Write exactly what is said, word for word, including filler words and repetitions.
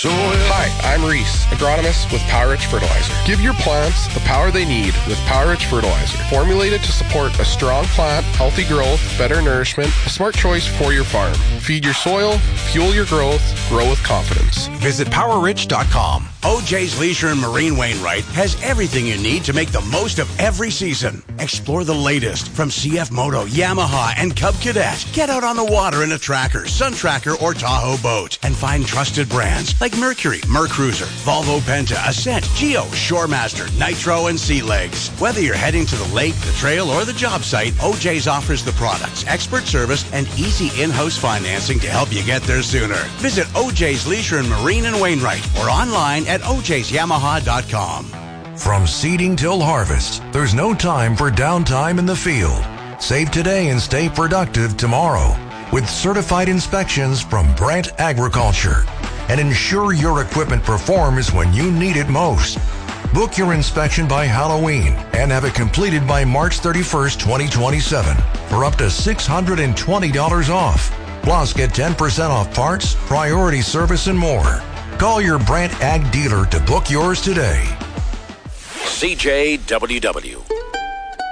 soil. Hi, I'm Reese, agronomist with Power Rich Fertilizer. Give your plants the power they need with Power Rich Fertilizer. Formulated to support a strong plant, healthy growth, better nourishment, a smart choice for your farm. Feed your soil, fuel your growth, grow with confidence. Visit power rich dot com. O J's Leisure and Marine Wainwright has everything you need to make the most of every season. Explore the latest from C F Moto, Yamaha, and Cub Cadet. Get out on the water in a Tracker, Sun Tracker, or Tahoe boat and find trusted brands like Mercury, Mercruiser, Volvo Penta, Ascent, Geo, Shoremaster, Nitro, and Sea Legs. Whether you're heading to the lake, the trail, or the job site, O J's offers the products, expert service, and easy in-house financing to help you get there sooner. Visit O J's Leisure and Marine in Wainwright or online at o j's yamaha dot com. From seeding till harvest, there's no time for downtime in the field. Save today and stay productive tomorrow with certified inspections from Brandt Agriculture. And ensure your equipment performs when you need it most. Book your inspection by Halloween and have it completed by March thirty-first, twenty twenty-seven for up to six hundred twenty dollars off. Plus, get ten percent off parts, priority service, and more. Call your Brandt Ag dealer to book yours today. C J W W.